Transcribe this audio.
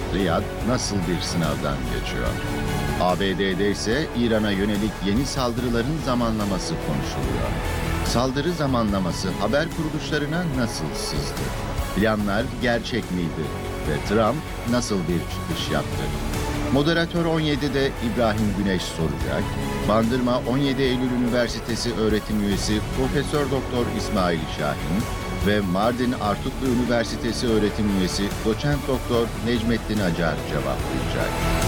Riyad nasıl bir sınavdan geçiyor? ABD'de ise İran'a yönelik yeni saldırıların zamanlaması konuşuluyor. Saldırı zamanlaması haber kuruluşlarına nasıl sızdı? Planlar gerçek miydi? Ve Trump nasıl bir çıkış yaptı? Moderatör 17'de İbrahim Güneş soracak. Bandırma 17 Eylül Üniversitesi öğretim üyesi Profesör Doktor İsmail Şahin ve Mardin Artuklu Üniversitesi öğretim üyesi Doçent Doktor Necmettin Acar cevaplayacak.